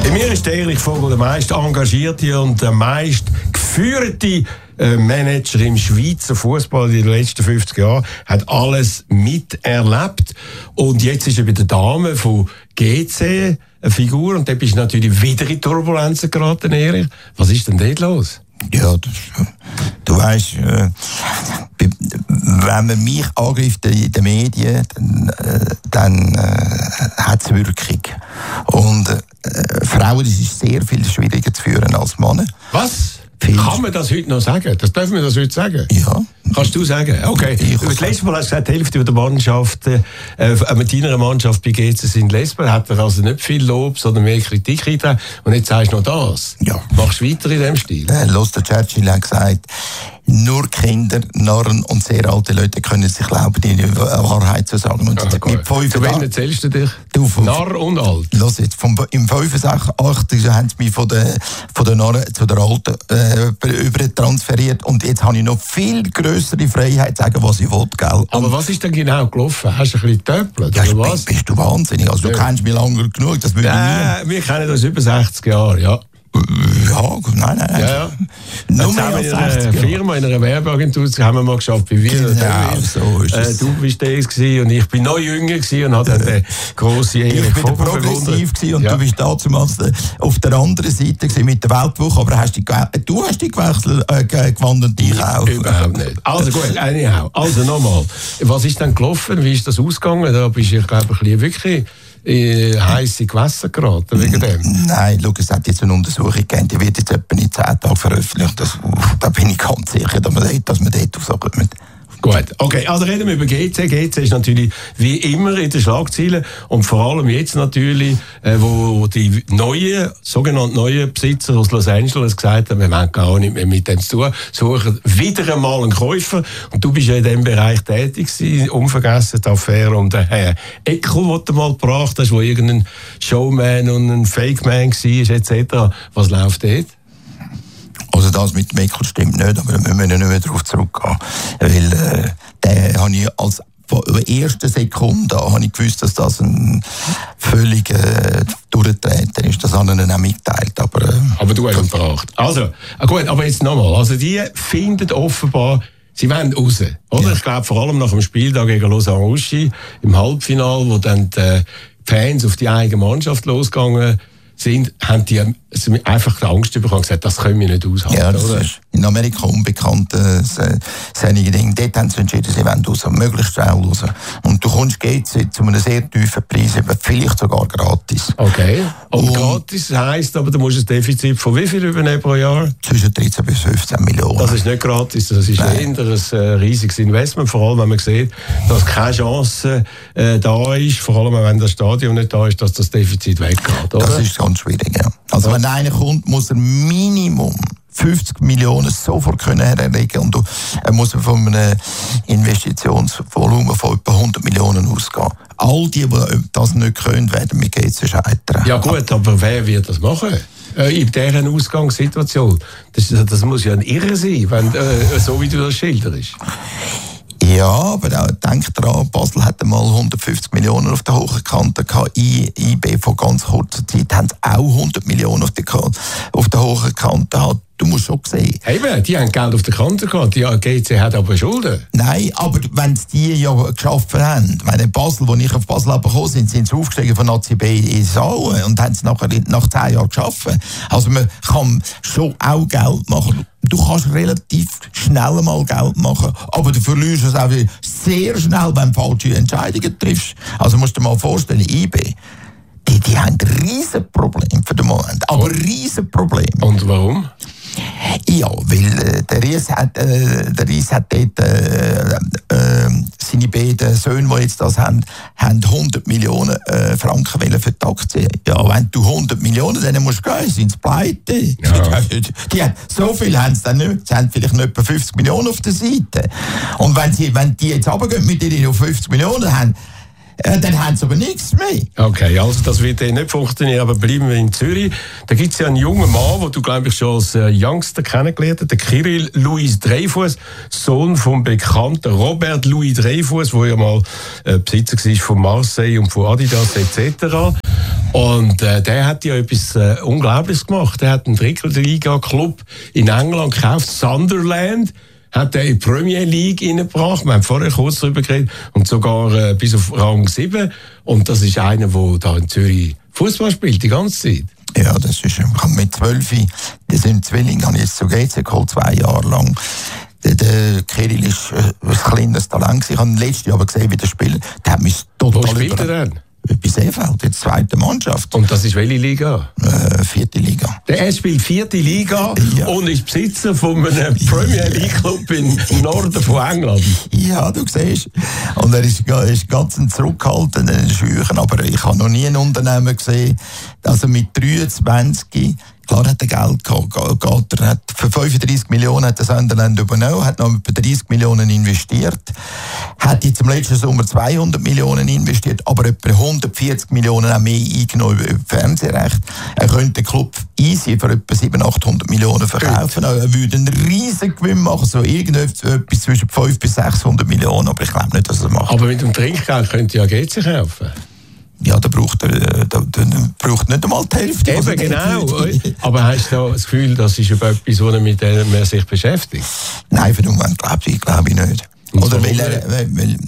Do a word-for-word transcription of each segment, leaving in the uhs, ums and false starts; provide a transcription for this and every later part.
Bei mir ist der Erich Vogel der meist engagierte und der meist geführte Manager im Schweizer Fußball in den letzten fünfzig Jahren, hat alles miterlebt. Und jetzt ist er bei der Dame von G C eine Figur und dort bist du natürlich wieder in Turbulenzen geraten, Erich. Was ist denn dort los? Ja, das, du weißt, äh, wenn man mich angreift in den Medien, dann, äh, dann äh, hat es Wirkung. Und äh, Frauen, das ist sehr viel schwieriger zu führen als Männer. Was? Viel. Kann man das heute noch sagen? Das dürfen wir das heute sagen? Ja. Kannst du sagen? Okay. Über das letzte Mal hast du gesagt, die Hälfte der Mannschaft, äh, mit deiner Mannschaft bei G C sind Lesben. Hat er also nicht viel Lob, sondern mehr Kritik eingetragen. Und jetzt sagst du noch das. Ja. Machst du weiter in diesem Stil? Äh, Los, der Churchill hat gesagt, nur Kinder, Narren und sehr alte Leute können sich glauben, die Wahrheit zu sagen. Und Ah, mit fünf zu wen erzählst du dich? Du, vom, Narr und alt. Los jetzt, vom, im fünfundsechzig haben sie mich von der, von der Narren zu der Alten äh, übertransferiert und jetzt habe ich noch viel grössere Freiheit zu sagen, was ich will, gell? Aber was ist denn genau gelaufen? Hast du ein bisschen getöppelt, ja, oder was? Bist du wahnsinnig? Also, du ja. kennst mich lange genug, das würde äh, ich nie. Wir kennen das über sechzig Jahre, ja. Ja, nein, nein, nein. Ja, ja. Nur mehr als in einer Firma, in einer Werbeagentur, haben wir mal geschafft, bei wir. Genau, so ist es. Äh, du bist der und ich bin noch jünger und hatte dann den grossen Erich Vogel progressiv und ja. du bist damals auf der anderen Seite mit der Weltwoche, aber hast dich, du hast dich gewechselt, äh, gewandelt, ich auch. Überhaupt nicht. Also gut, anyhow. Also nochmal, was ist dann gelaufen? Wie ist das ausgegangen? Da bist du, ich glaube, ein bisschen wirklich in heisse Gewässer geraten wegen dem? Nein, schau, es hat jetzt eine Untersuchung gegeben, die wird jetzt etwa in zehn Tagen veröffentlicht. Das, da bin ich ganz sicher, dass wir dort, dass wir dort rauskommen. Gut, okay, also reden wir über G C. G C ist natürlich wie immer in den Schlagzeilen und vor allem jetzt natürlich, äh, wo die neuen, sogenannten neuen Besitzer aus Los Angeles gesagt haben, wir wollen gar nicht mehr mit dem zu tun, suchen wieder einmal einen Käufer und du bist ja in diesem Bereich tätig gewesen, unvergessen die Affäre um den Herrn Eckel, den du mal gebracht hast, wo irgendein Showman und ein Fake-Man war, et cetera. Was läuft dort? Also das mit dem Eckel stimmt nicht, aber da müssen wir nicht mehr darauf zurückgehen. Weil äh, den habe ich als von der ersten Sekunde an habe ich gewusst, dass das ein völlig äh, Durchtreter ist. Das haben ihnen auch mitgeteilt. Aber, äh, aber du hast ihn gebracht. Also, gut, aber jetzt nochmal. Also die finden offenbar, sie wollen raus. Oder? Ja. Ich glaube vor allem nach dem Spiel da gegen Lausanne Uschi im Halbfinale, wo dann die Fans auf die eigene Mannschaft losgegangen sind, haben die einfach die Angst bekommen und gesagt, das können wir nicht aushalten. Ja, das oder? Ist in Amerika unbekannt, äh, solche Dinge. Dort haben sie entschieden, sie wollen raus, möglichst schnell raus. Und du kommst geht zu einem sehr tiefen Preis, vielleicht sogar gratis. Okay. Und, und gratis heisst aber, du musst ein Defizit von wie viel übernehmen pro Jahr? Zwischen dreizehn bis fünfzehn Millionen. Das ist nicht gratis, das ist eher ein äh, riesiges Investment, vor allem wenn man sieht, dass keine Chance äh, da ist, vor allem wenn das Stadion nicht da ist, dass das Defizit weggeht, oder? Das ist ganz schwierig, ja. Also wenn einer kommt, muss er Minimum fünfzig Millionen sofort können herlegen und er muss von einem Investitionsvolumen von etwa hundert Millionen ausgehen. All die, die das nicht können, werden mit G C scheitern. Ja gut, aber wer wird das machen? Äh, in dieser Ausgangssituation? Das, das muss ja ein Irre sein, wenn, äh, so wie du das schilderst. Ja, aber auch, denk dran, Basel hatte mal hundertfünfzig Millionen auf der hohen Kante gehabt. I, I B vor ganz kurzer Zeit haben auch hundert Millionen auf der, auf der hohen Kante gehabt. Du musst schon sehen. Eben, die haben Geld auf der Kante gehabt, die G C hat aber Schulden. Nein, aber wenn sie die ja geschafft haben, meine Basel, als ich auf Basel gekommen bin, sind sie aufgestiegen von A C B in Sauen und haben es nachher nach zehn Jahren geschafft. Also man kann schon auch Geld machen. Du kannst relativ schnell mal Geld machen, aber du verlierst es auch sehr schnell, wenn du falsche Entscheidungen triffst. Also musst du dir mal vorstellen, I B, die, die haben ein riesen Problem für den Moment, aber ein riesen Problem. Und warum? Ja, weil äh, der Ries hat, äh, der Ries hat dort äh, äh, seine beiden Söhne, die jetzt das haben, haben hundert Millionen äh, Franken für die Aktien. Ja, wenn du hundert Millionen, dann musst du gehen, sind sie pleite. Ja. Die, die, so viel haben sie dann nicht. Sie haben vielleicht nicht etwa fünfzig Millionen auf der Seite. Und wenn, sie, wenn die jetzt runtergehen mit ihnen auf fünfzig Millionen haben, Äh, dann haben sie aber nichts mehr. Okay, also das wird eh nicht funktionieren, aber bleiben wir in Zürich. Da gibt es ja einen jungen Mann, den du, glaube ich, schon als äh, Youngster kennengelernt hast, der Kirill Louis Dreyfus, Sohn vom bekannten Robert Louis Dreyfus, der ja mal äh, Besitzer war von Marseille und von Adidas et cetera. Und äh, der hat ja etwas äh, Unglaubliches gemacht. Der hat einen Drittliga-Club in England gekauft, Sunderland, hat er in die Premier League reingebracht. Wir haben vorher kurz darüber geredet. Und sogar äh, bis auf Rang sieben. Und das ist einer, der da in Zürich Fußball spielt, die ganze Zeit. Ja, das ist mit zwölf, das sind Zwillinge, habe ich jetzt zu G C geholt, zwei Jahre lang. Der, der Kirill ist äh, ein kleines Talent. Ich habe letztes Jahr aber gesehen, wie der spielt. Der hat mich total Wo spielt er denn? Bei Seefeld, die zweite Mannschaft. Und das ist welche Liga? Äh, vierte Liga. Der spielt vierte Liga ja. und ist Besitzer von einem Premier League Club im Norden von England. Ja, du siehst. Und er ist, ist ganz ein zurückhaltender Schüchen. Aber ich habe noch nie einen Unternehmer gesehen, dass er mit dreiundzwanzig, klar hat er Geld gehabt, er hat für fünfunddreissig Millionen hat das Sunderland übernommen, hat noch etwa dreißig Millionen investiert, hat jetzt im letzten Sommer zweihundert Millionen investiert, aber etwa hundertvierzig Millionen auch mehr eingenommen über Fernsehrecht. Er könnte den Club easy für etwa siebenhundert, achthundert Millionen verkaufen. Gut. Er würde einen riesen Gewinn machen, so irgendetwas zwischen fünfhundert bis sechshundert Millionen, aber ich glaube nicht, dass er es macht. Aber mit dem Trinkgeld könnte ja G C kaufen. Ja, da braucht er, da, da braucht nicht einmal die Hälfte. Eben, genau. Aber hast du das Gefühl, das ist etwas, wo mit dem man sich beschäftigt? Nein, für den Moment glaube ich, glaube ich nicht. Und Oder weil er, weil, weil,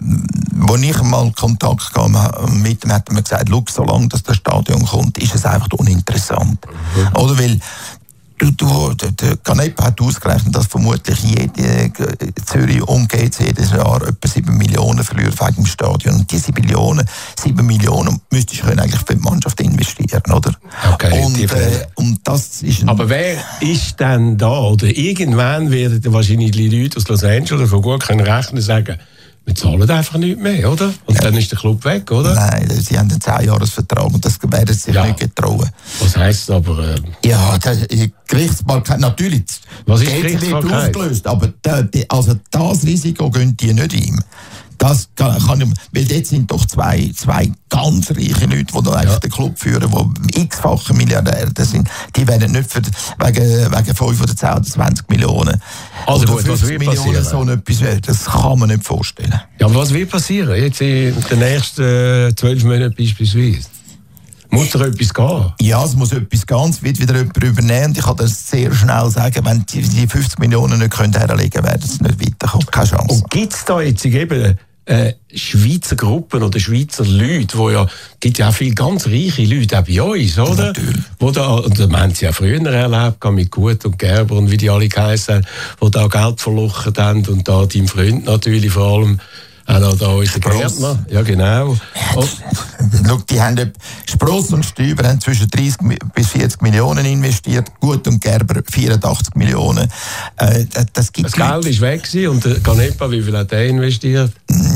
als ich mal Kontakt hatte mit ihm, hat er mir gesagt, schau, solange das das Stadion kommt, ist es einfach uninteressant. Mhm. Oder weil Du, du, der Canepa hat ausgerechnet, dass vermutlich jede Zürich umgeht jedes Jahr etwa sieben Millionen verliert wegen dem Stadion. Und diese Millionen, sieben Millionen müsstest du eigentlich für die Mannschaft investieren, oder? Okay, und, äh, und das ist ein Aber wer ist denn da? Oder irgendwann werden wahrscheinlich die Leute aus Los Angeles, die gut können rechnen, sagen, wir zahlen einfach nicht mehr, oder? Und ja. Dann ist der Club weg, oder? Nein, sie haben einen zehn-Jahres-Vertrag und das werden sie sich ja. nicht getrauen. Was heisst das aber? Äh... Ja, die Gerichtsbarkeit, natürlich. Was ist Gerichtsbarkeit? Aufgelöst, aber die, also das Risiko gehen die nicht ihm. Das kann, kann ich, weil dort sind doch zwei, zwei ganz reiche Leute, die da ja. den Club führen, die x-fache Milliardäre sind. Die werden nicht für, wegen, wegen fünf oder zehn oder zwanzig Millionen also oder gut, was wird Millionen so etwas wert. Das kann man nicht vorstellen. Ja, aber was wird passieren? Jetzt in den nächsten zwölf Monaten beispielsweise? Muss da etwas gehen? Ja, es muss etwas gehen, es wird wieder jemand übernehmen. Und ich kann das sehr schnell sagen, wenn die, die fünfzig Millionen nicht können herlegen können, werden sie nicht weiterkommen. Keine Chance. Und gibt es da jetzt eben äh, Schweizer Gruppen oder Schweizer Leute, wo ja, gibt ja auch viele ganz reiche Leute, auch bei uns, oder? Natürlich. Wo da, und das haben sie ja früher erlebt, mit Gut und Gerber und wie die alle geheißen haben, die da Geld verlochen haben und da dein Freund natürlich vor allem, auch noch da unser Gärtner. Ja, genau. Oh. Schau, die haben Spross und Stüber haben zwischen dreißig bis vierzig Millionen investiert, Gut und Gerber vierundachtzig Millionen. Äh, das gibt das Geld ist weg gewesen und der Canepa, wie viel hat er investiert?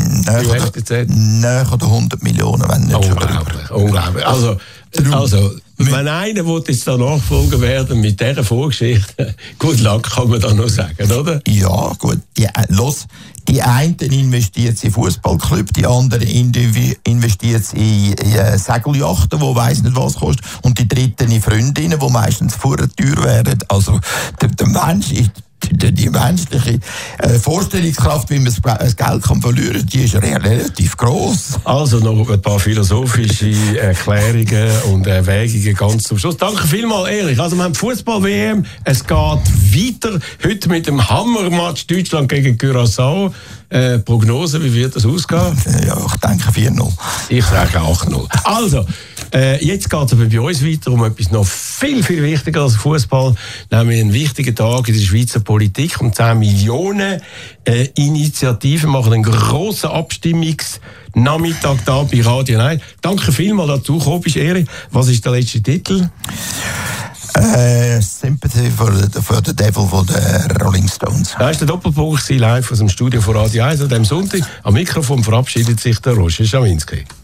Näher oder hundert Millionen, wenn nicht unglaublich, unglaublich. Also, also wenn einer will jetzt da Nachfolger werden mit dieser Vorgeschichte, gut Luck, kann man da noch sagen, oder? Ja, gut. Die, los, die einen investieren in Fußballclub, die anderen investieren in, in Segeljachten, die weiss nicht was kostet, und die dritten in Freundinnen, die meistens vorher teuer werden. Also der, der Mensch ist Die, die menschliche äh, Vorstellungskraft, wie man das Geld kann verlieren kann, die ist relativ gross. Also noch ein paar philosophische Erklärungen und Erwägungen ganz zum Schluss. Danke vielmals, Erich. Also wir haben Fußball-W M, es geht weiter. Heute mit dem Hammermatch Deutschland gegen Curaçao. Äh, Prognose, wie wird das ausgehen? Ja, ich denke vier null. Ich sage acht null. Also, äh, jetzt geht es aber bei uns weiter um etwas noch viel, viel wichtiger als Fußball, nämlich einen wichtigen Tag in der Schweizer Politik. Und zehn Millionen äh, Initiativen machen einen grossen Abstimmungsnachmittag da bei Radio eins. Danke vielmals, dass du gekommen bist, Erich. Was ist der letzte Titel? Uh, Sympathy for the, for the Devil von den Rolling Stones. Da ist der Doppelpunkt live aus dem Studio von Radio eins an diesem Sonntag. Am Mikrofon verabschiedet sich der Roger Schawinski.